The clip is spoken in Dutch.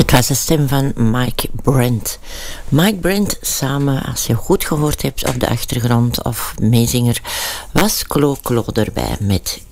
Het was de stem van Mike Brent. Mike Brent samen, als je goed gehoord hebt op de achtergrond of meezinger, was Clo Clo erbij met